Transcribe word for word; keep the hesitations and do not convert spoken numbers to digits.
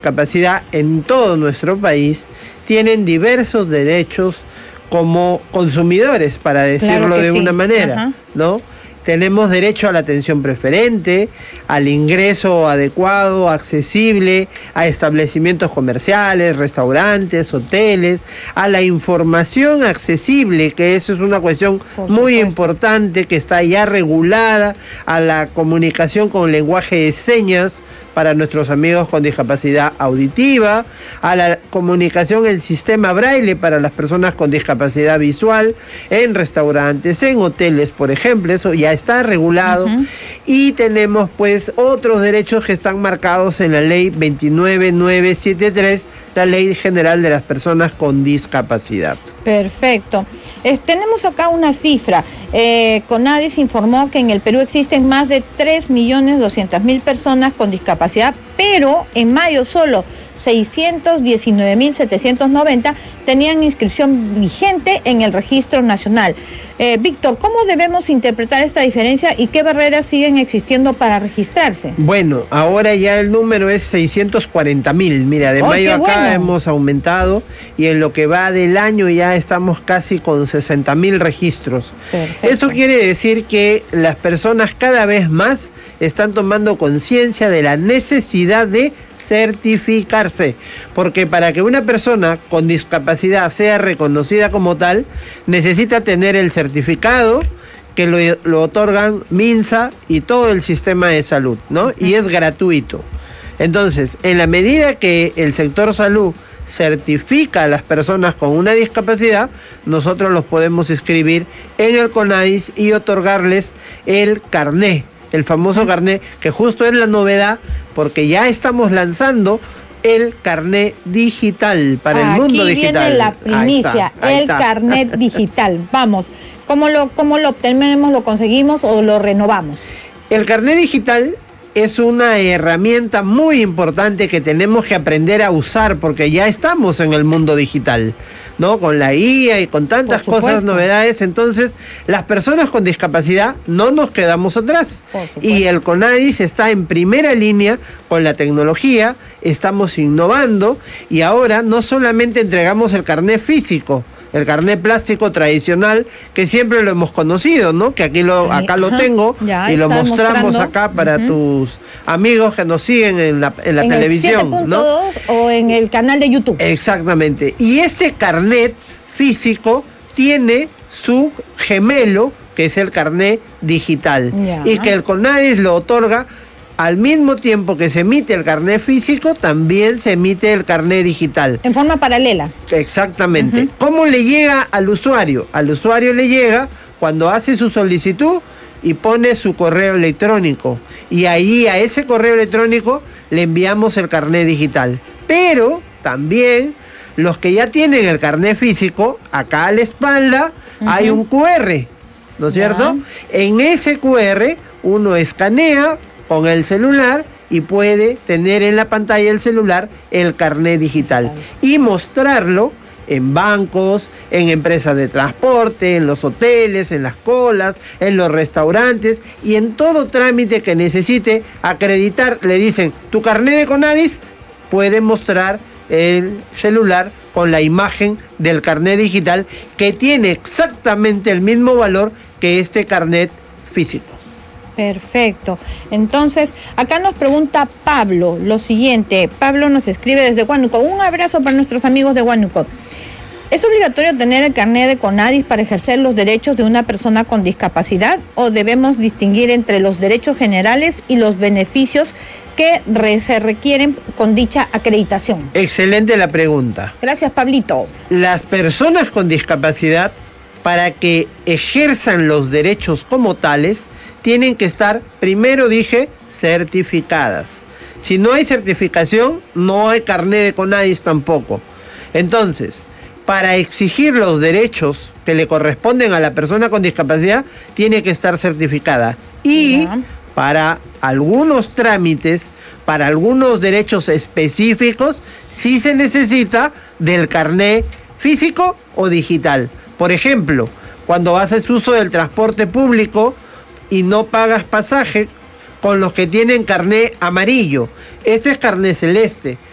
discapacidad en todo nuestro país tienen diversos derechos como consumidores, para decirlo Claro que de sí. una manera, Ajá. ¿no? Tenemos derecho a la atención preferente, al ingreso adecuado, accesible, a establecimientos comerciales, restaurantes, hoteles, a la información accesible, que eso es una cuestión Por muy supuesto. importante que está ya regulada, a la comunicación con lenguaje de señas para nuestros amigos con discapacidad auditiva, a la comunicación en sistema braille para las personas con discapacidad visual, en restaurantes, en hoteles, por ejemplo, eso ya está regulado. Uh-huh. Y tenemos pues otros derechos que están marcados en la ley veintinueve mil novecientos setenta y tres, la ley general de las personas con discapacidad. Perfecto. Eh, tenemos acá una cifra. Eh, CONADIS informó que en el Perú existen más de tres millones doscientas mil personas con discapacidad, pero en mayo solo seiscientos diecinueve mil setecientos noventa tenían inscripción vigente en el registro nacional. Eh, Víctor, ¿cómo debemos interpretar esta diferencia y qué barreras siguen existiendo para registrarse? Bueno, ahora ya el número es seiscientos cuarenta mil. Mira, de ¡Oh, mayo acá bueno! hemos aumentado y en lo que va del año ya estamos casi con sesenta mil registros. Perfecto. Eso quiere decir que las personas cada vez más están tomando conciencia de la necesidad de certificarse, porque para que una persona con discapacidad sea reconocida como tal, necesita tener el certificado que lo, lo otorgan MINSA y todo el sistema de salud, ¿no? Y es gratuito. Entonces, en la medida que el sector salud certifica a las personas con una discapacidad, nosotros los podemos inscribir en el CONADIS y otorgarles el carné, el famoso carné, que justo es la novedad, porque ya estamos lanzando el carné digital para Aquí el mundo digital. Aquí viene la primicia, ahí está, ahí el está. carnet digital. Vamos, ¿cómo lo, cómo lo obtenemos, lo conseguimos o lo renovamos? El carné digital es una herramienta muy importante que tenemos que aprender a usar, porque ya estamos en el mundo digital, ¿no? Con la I A y con tantas cosas, novedades. Entonces, las personas con discapacidad no nos quedamos atrás. Y el CONADIS está en primera línea con la tecnología, estamos innovando y ahora no solamente entregamos el carnet físico, el carnet plástico tradicional que siempre lo hemos conocido, ¿no? Que aquí lo, acá lo tengo ya, y lo mostramos mostrando. acá para uh-huh. tus amigos que nos siguen en la, en la en televisión. El siete punto dos, ¿no? O en el canal de YouTube. Exactamente. Y este carnet físico tiene su gemelo, que es el carnet digital. Ya. Y que el CONADIS lo otorga. Al mismo tiempo que se emite el carnet físico, también se emite el carnet digital. En forma paralela. Exactamente. Uh-huh. ¿Cómo le llega al usuario? Al usuario le llega cuando hace su solicitud y pone su correo electrónico. Y ahí a ese correo electrónico le enviamos el carnet digital. Pero también los que ya tienen el carnet físico, acá a la espalda uh-huh. hay un cu erre, ¿no es cierto? Ya. En ese cu erre uno escanea con el celular y puede tener en la pantalla del celular el carnet digital y mostrarlo en bancos, en empresas de transporte, en los hoteles, en las colas, en los restaurantes y en todo trámite que necesite acreditar. Le dicen, tu carnet de CONADIS, puede mostrar el celular con la imagen del carnet digital que tiene exactamente el mismo valor que este carnet físico. Perfecto. Entonces, acá nos pregunta Pablo lo siguiente. Pablo nos escribe desde Huánuco. Un abrazo para nuestros amigos de Huánuco. ¿Es obligatorio tener el carnet de CONADIS para ejercer los derechos de una persona con discapacidad o debemos distinguir entre los derechos generales y los beneficios que re- se requieren con dicha acreditación? Excelente la pregunta. Gracias, Pablito. Las personas con discapacidad, para que ejerzan los derechos como tales, tienen que estar, primero dije, certificadas. Si no hay certificación, no hay carnet de CONADIS tampoco. Entonces, para exigir los derechos que le corresponden a la persona con discapacidad, tiene que estar certificada. Y yeah. para algunos trámites, para algunos derechos específicos, sí se necesita del carnet físico o digital. Por ejemplo, cuando haces uso del transporte público y no pagas pasaje, con los que tienen carnet amarillo. Este es carnet celeste.